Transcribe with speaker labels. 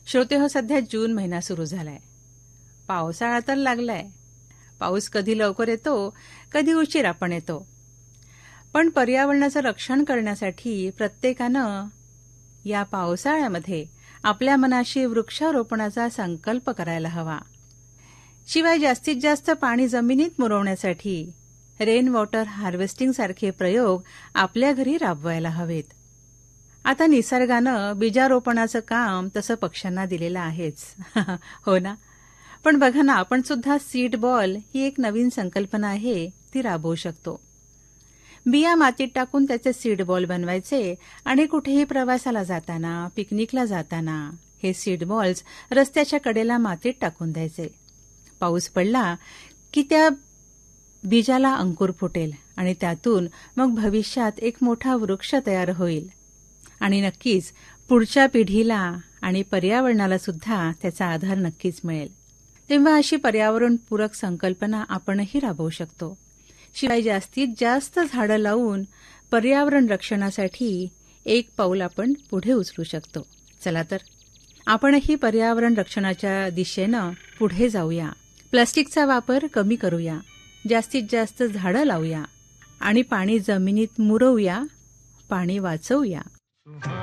Speaker 1: श्रोतेहो, सध्या जून महिना सुरू झालाय. पावसाळा तर लागलाय. पाऊस कधी लवकर येतो, कधी उशिरा पण येतो. पण पर्यावरणाचं रक्षण करण्यासाठी प्रत्येकानं या पावसाळ्यामध्ये आपल्या मनाशी वृक्षारोपणाचा संकल्प करायला हवा. शिवाय जास्तीत जास्त पाणी जमिनीत मुरवण्यासाठी रेन वॉटर हार्वेस्टिंग सारखे प्रयोग आपल्या घरी राबवायला हवेत. आता निसर्गानं बीजारोपणाचं काम तसं पक्ष्यांना दिलेलं आहेच. हो ना. पण बघा ना, आपण सुद्धा सीड बॉल ही एक नवीन संकल्पना आहे, ती राबवू शकतो. बिया मातीत टाकून त्याचे सीड बॉल बनवायचे आणि कुठेही प्रवासाला जाताना, पिकनिकला जाताना हे सीड बॉल्स रस्त्याच्या कडेला मातीत टाकून द्यायचे. पाऊस पडला की त्या बीजाला अंकुर फुटेल आणि त्यातून मग भविष्यात एक मोठा वृक्ष तयार होईल. आणि नक्कीच पुढच्या पिढीला आणि पर्यावरणाला सुद्धा त्याचा आधार नक्कीच मिळेल. तेव्हा अशी पर्यावरणपूरक संकल्पना आपणही राबवू शकतो. शिवाय जास्तीत जास्त झाडं लावून पर्यावरण रक्षणासाठी एक पाऊल आपण पुढे उचलू शकतो. चला तर आपणही पर्यावरण रक्षणाच्या दिशेनं पुढे जाऊया. प्लास्टिकचा वापर कमी करूया, जास्तीत जास्त झाडं लावूया आणि पाणी जमिनीत मुरवूया, पाणी वाचवूया.